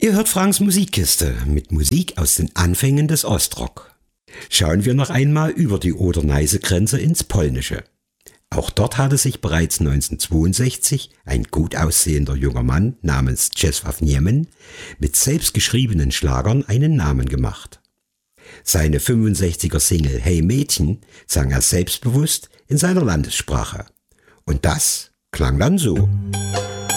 Ihr hört Franks Musikkiste mit Musik aus den Anfängen des Ostrock. Schauen wir noch einmal über die Oder-Neiße-Grenze ins Polnische. Auch dort hatte sich bereits 1962 ein gut aussehender junger Mann namens Czesław Niemen mit selbstgeschriebenen Schlagern einen Namen gemacht. Seine 65er Single Hey Mädchen sang er selbstbewusst in seiner Landessprache. Und das klang dann so.